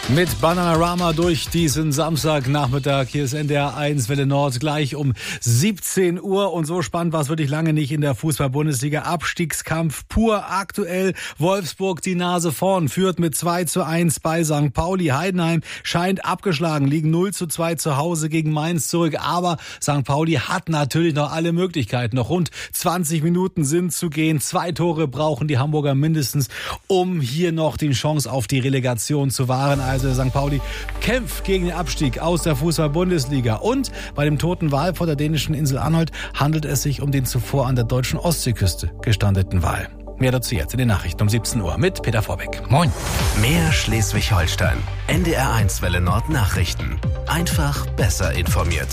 Mit Bananarama durch diesen Samstagnachmittag. Hier ist NDR 1 Welle Nord gleich um 17 Uhr. Und so spannend war es wirklich lange nicht in der Fußball-Bundesliga. Abstiegskampf pur aktuell. Wolfsburg die Nase vorn, führt mit 2:1 bei St. Pauli. Heidenheim scheint abgeschlagen, liegen 0:2 zu Hause gegen Mainz zurück. Aber St. Pauli hat natürlich noch alle Möglichkeiten. Noch rund 20 Minuten sind zu gehen. 2 Tore brauchen die Hamburger mindestens, um hier noch die Chance auf die Relegation zu wahren. Also St. Pauli kämpft gegen den Abstieg aus der Fußball-Bundesliga. Und bei dem toten Wal vor der dänischen Insel Anholt handelt es sich um den zuvor an der deutschen Ostseeküste gestrandeten Wal. Mehr dazu jetzt in den Nachrichten um 17 Uhr mit Peter Vorbeck. Moin. Mehr Schleswig-Holstein. NDR 1 Welle Nord Nachrichten. Einfach besser informiert.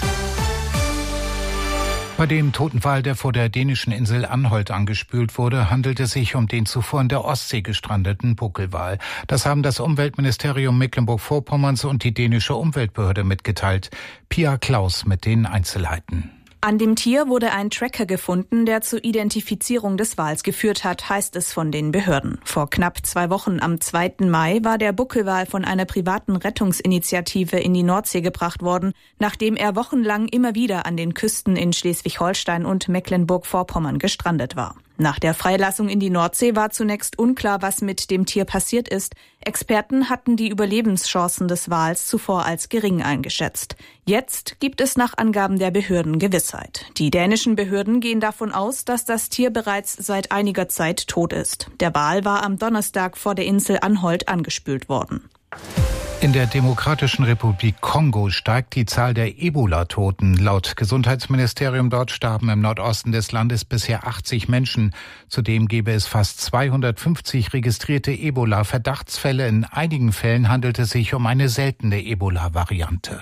Bei dem toten Wal, der vor der dänischen Insel Anholt angespült wurde, handelt es sich um den zuvor in der Ostsee gestrandeten Buckelwal. Das haben das Umweltministerium Mecklenburg-Vorpommerns und die dänische Umweltbehörde mitgeteilt. Pia Klaus mit den Einzelheiten. An dem Tier wurde ein Tracker gefunden, der zur Identifizierung des Wals geführt hat, heißt es von den Behörden. Vor knapp 2 Wochen, am 2. Mai, war der Buckelwal von einer privaten Rettungsinitiative in die Nordsee gebracht worden, nachdem er wochenlang immer wieder an den Küsten in Schleswig-Holstein und Mecklenburg-Vorpommern gestrandet war. Nach der Freilassung in die Nordsee war zunächst unklar, was mit dem Tier passiert ist. Experten hatten die Überlebenschancen des Wals zuvor als gering eingeschätzt. Jetzt gibt es nach Angaben der Behörden Gewissheit. Die dänischen Behörden gehen davon aus, dass das Tier bereits seit einiger Zeit tot ist. Der Wal war am Donnerstag vor der Insel Anholt angespült worden. In der Demokratischen Republik Kongo steigt die Zahl der Ebola-Toten. Laut Gesundheitsministerium dort starben im Nordosten des Landes bisher 80 Menschen. Zudem gäbe es fast 250 registrierte Ebola-Verdachtsfälle. In einigen Fällen handelt es sich um eine seltene Ebola-Variante.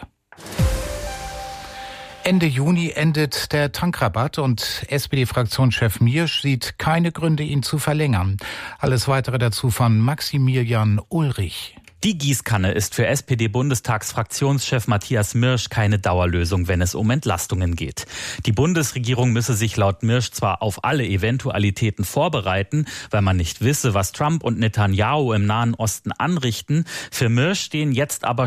Ende Juni endet der Tankrabatt und SPD-Fraktionschef Miersch sieht keine Gründe, ihn zu verlängern. Alles Weitere dazu von Maximilian Ulrich. Die Gießkanne ist für SPD-Bundestagsfraktionschef Matthias Miersch keine Dauerlösung, wenn es um Entlastungen geht. Die Bundesregierung müsse sich laut Miersch zwar auf alle Eventualitäten vorbereiten, weil man nicht wisse, was Trump und Netanyahu im Nahen Osten anrichten. Für Miersch stehen jetzt aber